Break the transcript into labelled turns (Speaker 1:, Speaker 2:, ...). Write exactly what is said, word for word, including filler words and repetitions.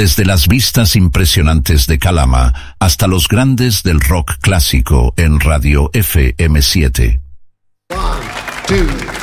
Speaker 1: Desde las vistas impresionantes de Calama hasta los grandes del rock clásico en Radio F M siete.
Speaker 2: One, two.